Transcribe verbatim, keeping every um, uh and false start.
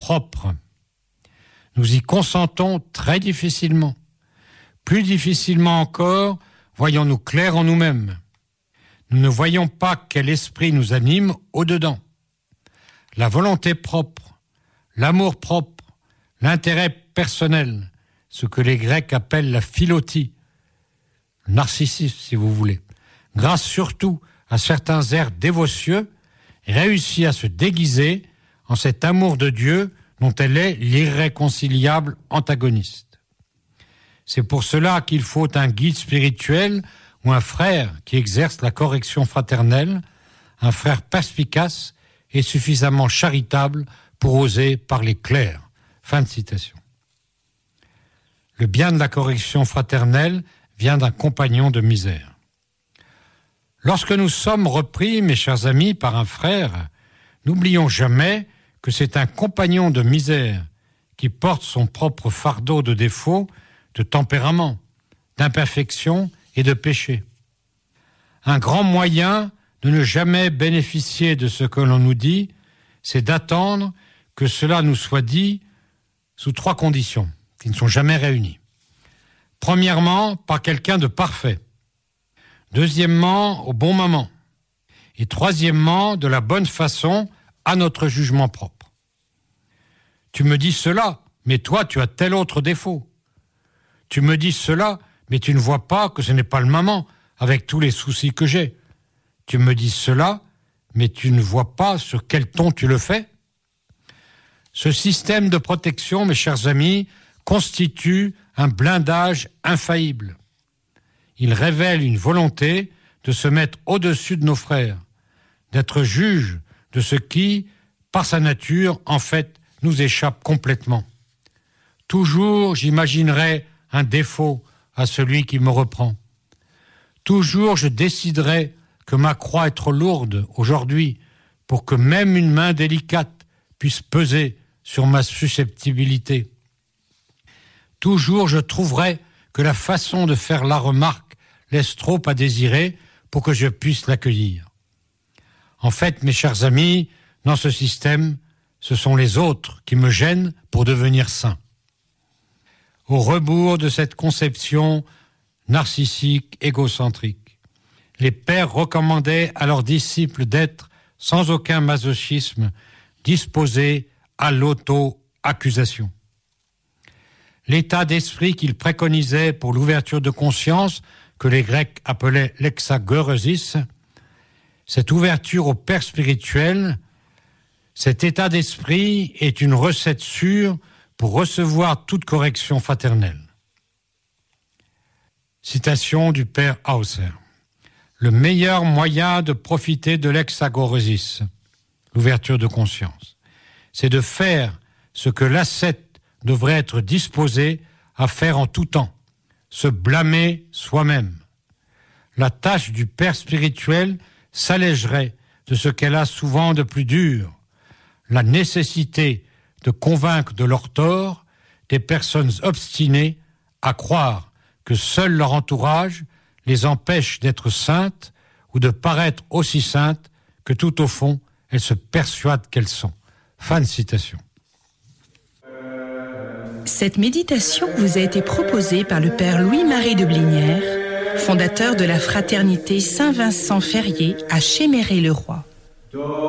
propre. Nous y consentons très difficilement. Plus difficilement encore, voyons-nous clair en nous-mêmes. Nous ne voyons pas quel esprit nous anime au-dedans. La volonté propre, l'amour propre, l'intérêt personnel, ce que les Grecs appellent la philotie, le narcissisme si vous voulez, grâce surtout à certains airs dévotieux, réussit à se déguiser en cet amour de Dieu dont elle est l'irréconciliable antagoniste. C'est pour cela qu'il faut un guide spirituel ou un frère qui exerce la correction fraternelle, un frère perspicace et suffisamment charitable pour oser parler clair. Fin de citation. Le bien de la correction fraternelle vient d'un compagnon de misère. Lorsque nous sommes repris, mes chers amis, par un frère, n'oublions jamais que c'est un compagnon de misère qui porte son propre fardeau de défauts, de tempérament, d'imperfection et de péché. Un grand moyen de ne jamais bénéficier de ce que l'on nous dit, c'est d'attendre que cela nous soit dit sous trois conditions qui ne sont jamais réunies. Premièrement, par quelqu'un de parfait. Deuxièmement, au bon moment. Et troisièmement, de la bonne façon, à notre jugement propre. Tu me dis cela, mais toi tu as tel autre défaut. Tu me dis cela, mais tu ne vois pas que ce n'est pas le moment, avec tous les soucis que j'ai. Tu me dis cela, mais tu ne vois pas sur quel ton tu le fais. Ce système de protection, mes chers amis, constitue un blindage infaillible. Il révèle une volonté de se mettre au-dessus de nos frères, d'être juge de ce qui, par sa nature, en fait, nous échappe complètement. Toujours, j'imaginerai un défaut à celui qui me reprend. Toujours, je déciderai que ma croix est trop lourde aujourd'hui pour que même une main délicate puisse peser sur ma susceptibilité. Toujours, je trouverai que la façon de faire la remarque laisse trop à désirer pour que je puisse l'accueillir. En fait, mes chers amis, dans ce système, ce sont les autres qui me gênent pour devenir saint. Au rebours de cette conception narcissique, égocentrique, les pères recommandaient à leurs disciples d'être, sans aucun masochisme, disposés à l'auto-accusation. L'état d'esprit qu'ils préconisaient pour l'ouverture de conscience, que les Grecs appelaient l'exageuresis, cette ouverture au père spirituel, cet état d'esprit est une recette sûre pour recevoir toute correction fraternelle. Citation du père Hauser. Le meilleur moyen de profiter de l'exageuresis, l'ouverture de conscience, c'est de faire ce que l'ascète devrait être disposé à faire en tout temps, se blâmer soi-même. La tâche du père spirituel s'allégerait de ce qu'elle a souvent de plus dur, la nécessité de convaincre de leur tort des personnes obstinées à croire que seul leur entourage les empêche d'être saintes ou de paraître aussi saintes que tout au fond, elles se persuadent qu'elles sont. Fin de citation. Cette méditation vous a été proposée par le père Louis-Marie de Blinière, fondateur de la fraternité Saint-Vincent-Ferrier à Chéméré-le-Roi.